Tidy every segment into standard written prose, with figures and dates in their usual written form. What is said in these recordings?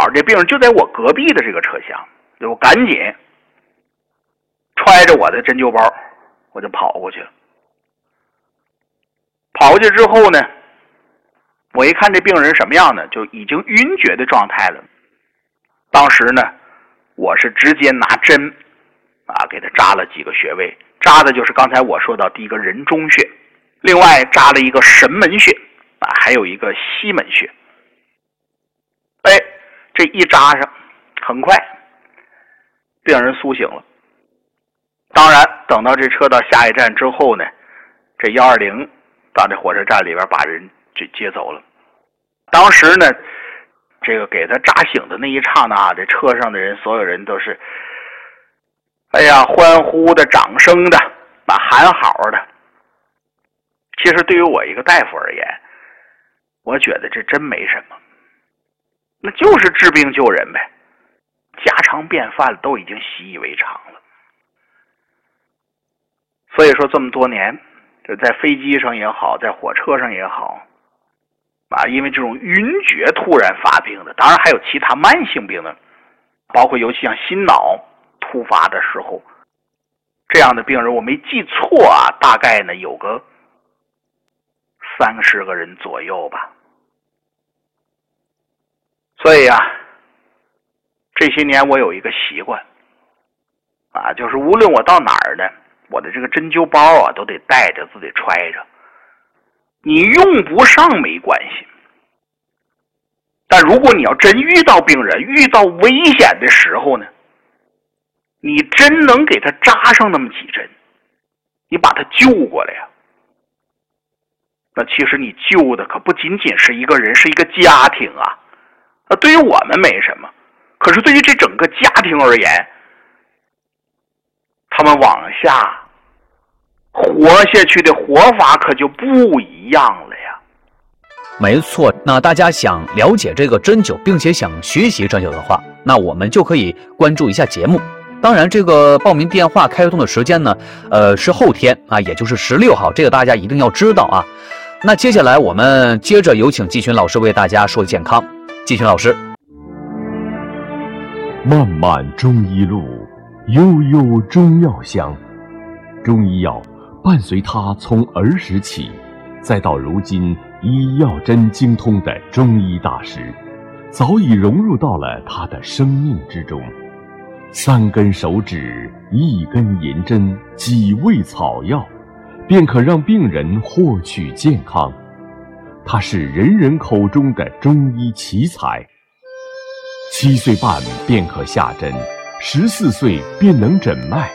好这病人就在我隔壁的这个车厢，我赶紧揣着我的针灸包，我就跑过去了。跑过去之后呢，我一看这病人什么样呢，就已经晕厥的状态了。当时呢，我是直接拿针给他扎了几个穴位，扎的就是刚才我说到第一个人中穴，另外扎了一个神门穴还有一个西门穴。这一扎上，很快病人苏醒了。当然等到这车到下一站之后呢，这120到这火车站里边把人就接走了。当时呢，这个给他扎醒的那一刹那，这车上的人所有人都是欢呼的、掌声的、喊好的。其实对于我一个大夫而言，我觉得这真没什么，那就是治病救人呗，家常便饭都已经习以为常了。所以说这么多年，就在飞机上也好，在火车上也好因为这种晕厥突然发病的，当然还有其他慢性病的，包括尤其像心脑突发的时候，这样的病人我没记错大概呢有个30个人左右吧。所以这些年我有一个习惯就是无论我到哪儿呢，我的这个针灸包都得带着，自己揣着。你用不上没关系，但如果你要真遇到病人，遇到危险的时候呢，你真能给他扎上那么几针，你把他救过来那其实你救的可不仅仅是一个人，是一个家庭对于我们没什么，可是对于这整个家庭而言，他们往下活下去的活法可就不一样了呀。 没错，那大家想了解这个针灸，并且想学习针灸的话，那我们就可以关注一下节目。当然这个报名电话开通的时间呢是后天也就是16号，这个大家一定要知道那接下来我们接着有请季群老师为大家说健康。季群老师。 漫漫中医路，悠悠中药香。中医药伴随他从儿时起，再到如今医药针精通的中医大师，早已融入到了他的生命之中。3根手指，1根银针，几味草药，便可让病人获取健康。他是人人口中的中医奇才。7岁半便可下针，14岁便能诊脉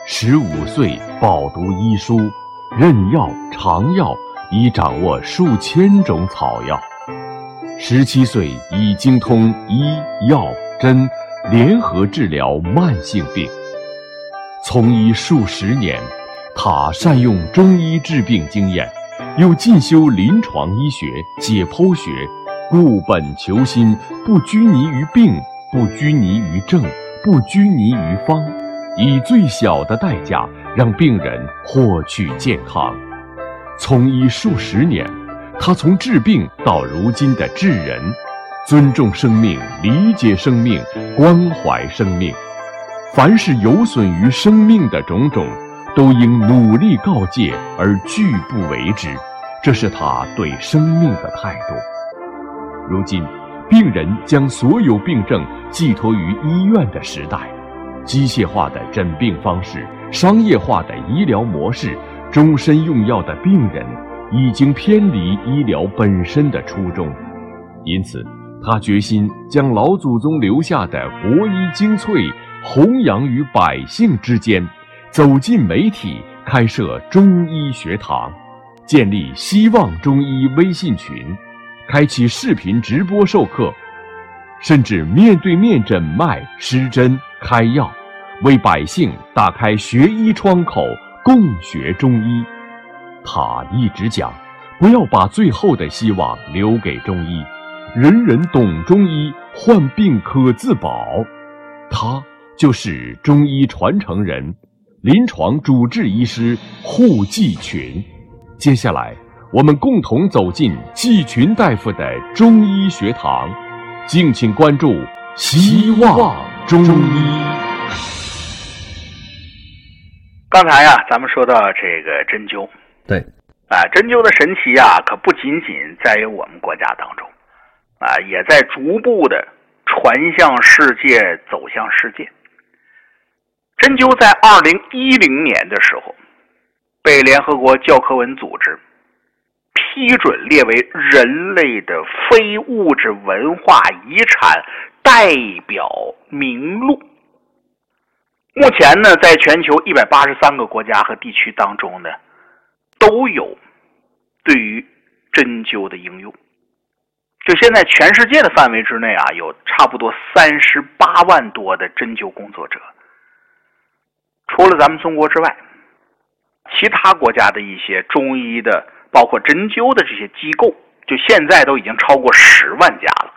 ，15岁饱读医书，任药尝药，已掌握数千种草药。17岁已精通医药针联合治疗慢性病。从医数十年，他善用中医治病经验，又进修临床医学、解剖学，固本求新，不拘泥于病，不拘泥于症，不拘泥于方，以最小的代价让病人获取健康。从医数十年，他从治病到如今的治人，尊重生命，理解生命，关怀生命。凡是有损于生命的种种，都应努力告诫而拒不为之，这是他对生命的态度。如今，病人将所有病症寄托于医院的时代，机械化的诊病方式，商业化的医疗模式，终身用药的病人，已经偏离医疗本身的初衷。因此，他决心将老祖宗留下的国医精粹弘扬于百姓之间，走进媒体，开设中医学堂，建立希望中医微信群，开启视频直播授课，甚至面对面诊脉施针开药，为百姓打开学医窗口，共学中医。他一直讲，不要把最后的希望留给中医，人人懂中医，患病可自保。他就是中医传承人，临床主治医师户季群。接下来我们共同走进季群大夫的中医学堂，敬请关注希望中医。 刚才呀，咱们说到这个针灸， 对， 针灸的神奇啊，可不仅仅在于我们国家当中，也在逐步的传向世界，走向世界。针灸在2010年的时候，被联合国教科文组织批准列为人类的非物质文化遗产代表名录。目前呢，在全球183个国家和地区当中呢，都有对于针灸的应用。就现在全世界的范围之内啊，有差不多38万多的针灸工作者。除了咱们中国之外，其他国家的一些中医的包括针灸的这些机构，就现在都已经超过10万家了。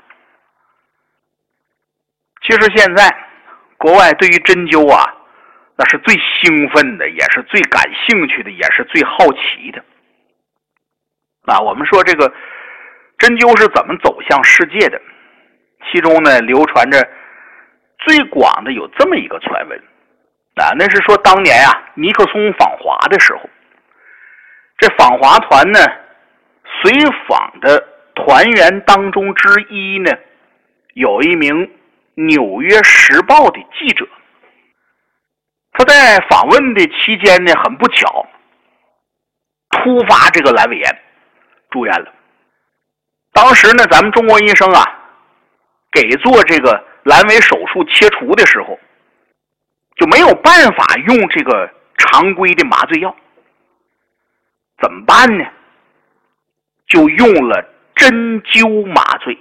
其实现在国外对于针灸啊，那是最兴奋的，也是最感兴趣的，也是最好奇的。我们说这个针灸是怎么走向世界的，其中呢流传着最广的有这么一个传闻，那是说当年尼克松访华的时候，这访华团呢随访的团员当中之一呢，有一名《纽约时报》的记者。他在访问的期间呢，很不巧突发这个阑尾炎，住院了。当时呢，咱们中国医生给做这个阑尾手术切除的时候，就没有办法用这个常规的麻醉药，怎么办呢？就用了针灸麻醉，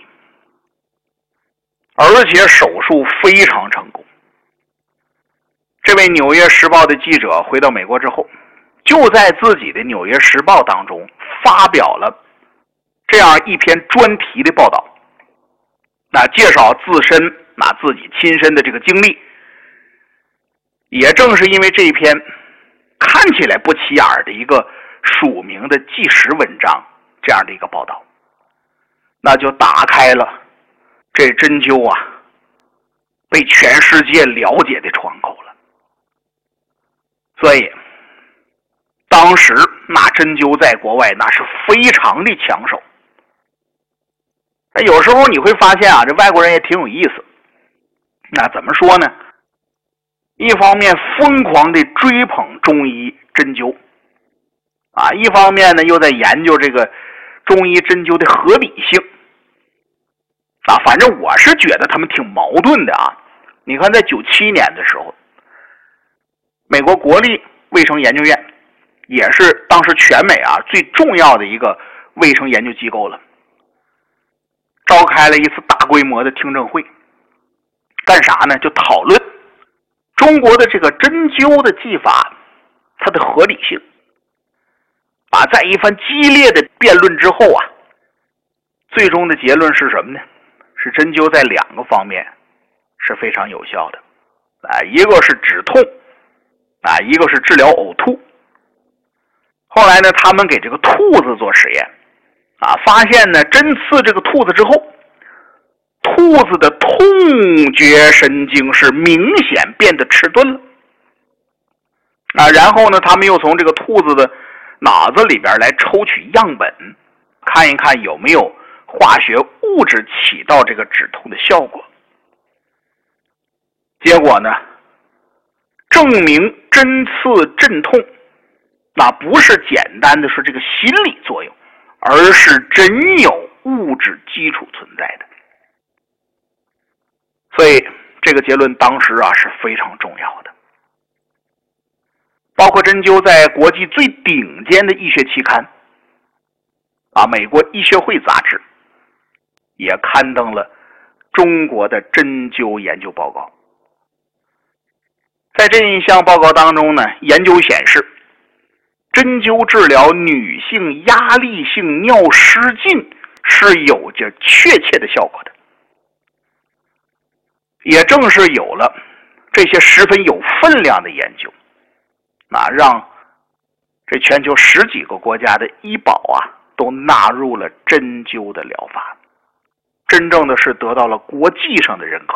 而且手术非常成功。这位《纽约时报》的记者回到美国之后，就在自己的《纽约时报》当中发表了这样一篇专题的报道，介绍自己亲身的这个经历。也正是因为这一篇看起来不起眼的一个署名的纪实文章，这样的一个报道，那就打开了这针灸被全世界了解的窗口了。所以当时那针灸在国外那是非常的抢手。有时候你会发现这外国人也挺有意思。那怎么说呢？一方面疯狂的追捧中医针灸，一方面呢又在研究这个中医针灸的合理性。反正我是觉得他们挺矛盾的你看在97年的时候，美国国立卫生研究院也是当时全美最重要的一个卫生研究机构了，召开了一次大规模的听证会。干啥呢？就讨论中国的这个针灸的技法它的合理性。在一番激烈的辩论之后最终的结论是什么呢？是针灸在2个方面是非常有效的。一个是止痛，一个是治疗呕吐。后来呢，他们给这个兔子做实验发现呢，针刺这个兔子之后，兔子的痛觉神经是明显变得迟钝了。然后呢，他们又从这个兔子的脑子里边来抽取样本，看一看有没有化学物质起到这个止痛的效果。结果呢，证明针刺镇痛不是简单的说这个心理作用，而是真有物质基础存在的。所以这个结论当时是非常重要的。包括针灸在国际最顶尖的医学期刊美国医学会杂志也刊登了中国的针灸研究报告。在这一项报告当中呢，研究显示针灸治疗女性压力性尿失禁是有着确切的效果的。也正是有了这些十分有分量的研究让这全球10几个国家的医保都纳入了针灸的疗法，真正的是得到了国际上的认可。